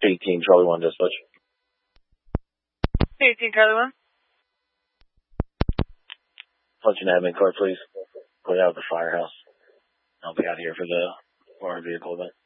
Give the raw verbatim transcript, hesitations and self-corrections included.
eighteen Charlie one dispatch. eighteen Charlie one. Punch an admin card, please. Put it out of the firehouse. I'll be out here for the motor vehicle event.